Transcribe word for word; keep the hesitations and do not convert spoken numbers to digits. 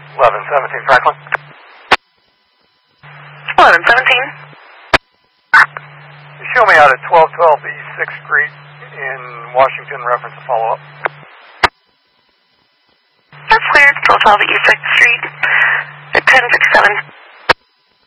eleven seventeen Franklin. eleven seventeen. You show me out at twelve twelve East sixth Street in Washington, reference to follow-up. That's clear. twelve twelve East sixth Street at ten sixty-seven.